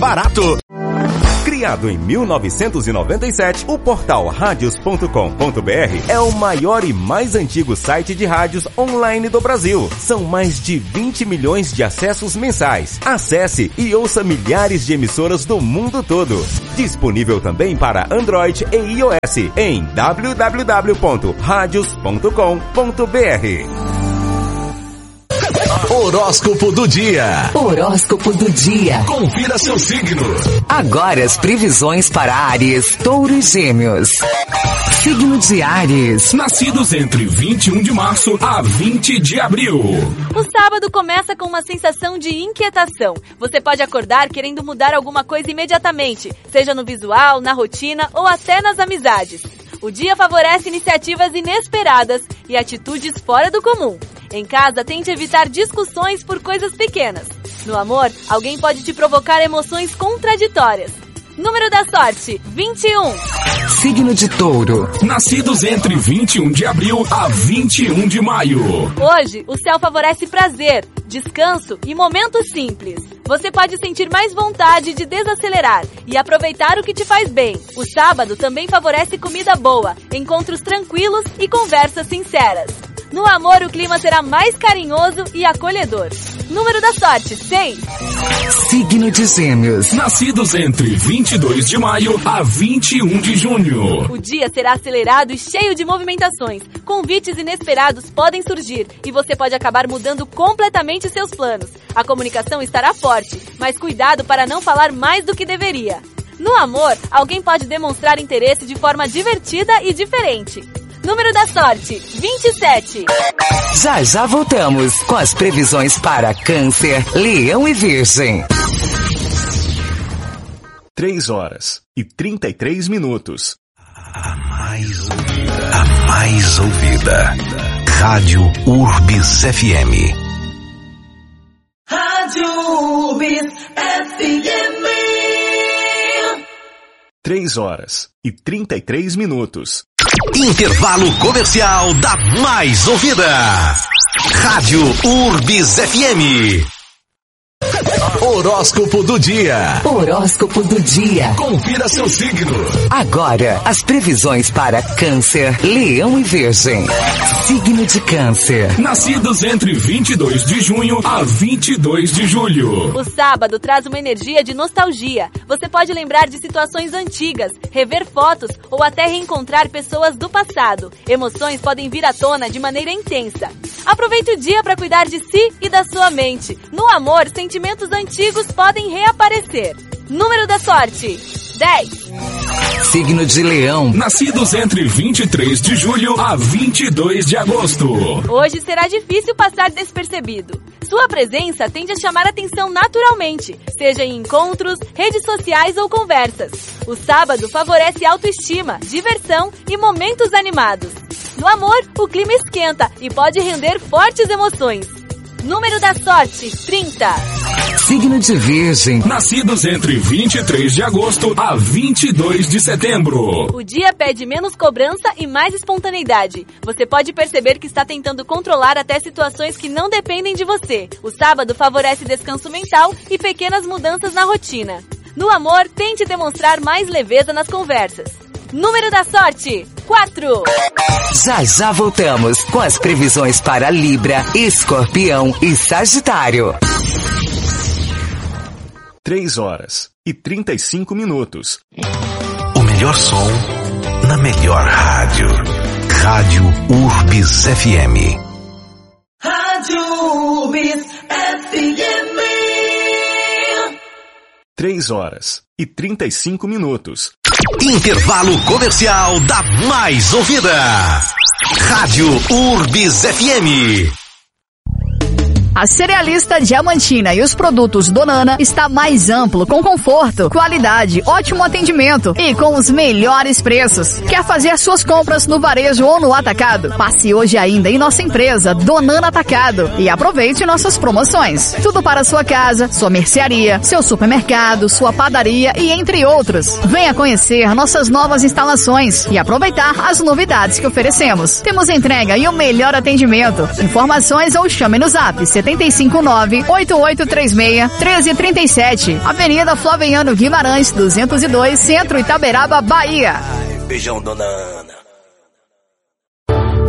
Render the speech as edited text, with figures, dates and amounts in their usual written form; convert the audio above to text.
barato. Criado em 1997, o portal radios.com.br é o maior e mais antigo site de rádios online do Brasil. São mais de 20 milhões de acessos mensais. Acesse e ouça milhares de emissoras do mundo todo. Disponível também para Android e iOS em www.radios.com.br. Horóscopo do dia. Horóscopo do dia. Confira seu signo. Agora as previsões para Áries, Touro e Gêmeos. Signo de Áries. Nascidos entre 21 de março a 20 de abril. O sábado começa com uma sensação de inquietação. Você pode acordar querendo mudar alguma coisa imediatamente, seja no visual, na rotina ou até nas amizades. O dia favorece iniciativas inesperadas e atitudes fora do comum. Em casa, tente evitar discussões por coisas pequenas. No amor, alguém pode te provocar emoções contraditórias. Número da sorte, 21. Signo de Touro. Nascidos entre 21 de abril a 21 de maio. Hoje, o céu favorece prazer, descanso e momentos simples. Você pode sentir mais vontade de desacelerar e aproveitar o que te faz bem. O sábado também favorece comida boa, encontros tranquilos e conversas sinceras. No amor, o clima será mais carinhoso e acolhedor. Número da sorte, 6. Signo de Gêmeos. Nascidos entre 22 de maio a 21 de junho. O dia será acelerado e cheio de movimentações. Convites inesperados podem surgir e você pode acabar mudando completamente seus planos. A comunicação estará forte, mas cuidado para não falar mais do que deveria. No amor, alguém pode demonstrar interesse de forma divertida e diferente. Número da sorte, 27. Já voltamos com as previsões para Câncer, Leão e Virgem. 3h33. A mais ouvida. Rádio Urbis FM. Rádio Urbis FM. 3h33. Intervalo comercial da mais ouvida. Rádio Urbis FM. Horóscopo do dia. Horóscopo do dia. Confira seu signo. Agora, as previsões para Câncer, Leão e Virgem. Signo de Câncer. Nascidos entre 22 de junho a 22 de julho. O sábado traz uma energia de nostalgia. Você pode lembrar de situações antigas, rever fotos ou até reencontrar pessoas do passado. Emoções podem vir à tona de maneira intensa. Aproveite o dia para cuidar de si e da sua mente. No amor, sentimentos antigos podem reaparecer. Número da sorte, 10. Signo de Leão. Nascidos entre 23 de julho a 22 de agosto. Hoje será difícil passar despercebido. Sua presença tende a chamar atenção naturalmente, seja em encontros, redes sociais ou conversas. O sábado favorece autoestima, diversão e momentos animados. No amor, o clima esquenta e pode render fortes emoções. Número da sorte, 30. Signo de Virgem. Nascidos entre 23 de agosto a 22 de setembro. O dia pede menos cobrança e mais espontaneidade. Você pode perceber que está tentando controlar até situações que não dependem de você. O sábado favorece descanso mental e pequenas mudanças na rotina. No amor, tente demonstrar mais leveza nas conversas. Número da sorte, 4. Já voltamos com as previsões para Libra, Escorpião e Sagitário. 3h35. O melhor som na melhor rádio. Rádio Urbis FM. Rádio Urbis FM. 3h35. Intervalo comercial da mais ouvida. Rádio Urbis FM. A Cerealista Diamantina e os produtos Donana está mais amplo, com conforto, qualidade, ótimo atendimento e com os melhores preços. Quer fazer suas compras no varejo ou no atacado? Passe hoje ainda em nossa empresa Donana Atacado e aproveite nossas promoções. Tudo para sua casa, sua mercearia, seu supermercado, sua padaria e entre outros. Venha conhecer nossas novas instalações e aproveitar as novidades que oferecemos. Temos entrega e o melhor atendimento. Informações ou chame no Zap 71 759-8836-1337. Avenida Flaviano Guimarães, 202, Centro, Itaberaba, Bahia. Beijão, dona Ana.